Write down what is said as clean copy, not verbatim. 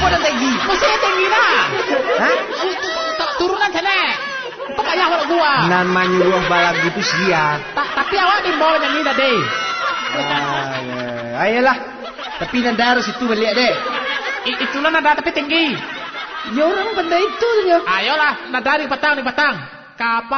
dan tinggi. Mesti tinggi lah. Hah? Turunan sana. Kok kayak awak gua. Nan menyuruh balap gitu siap. Tapi awak di bawah yang ini tadi. Ayolah. Tapi nanda harus itu balik deh. Itulah nada tapi tinggi. Ya orang benda itu ya. Ayolah, nada di petang. Kapal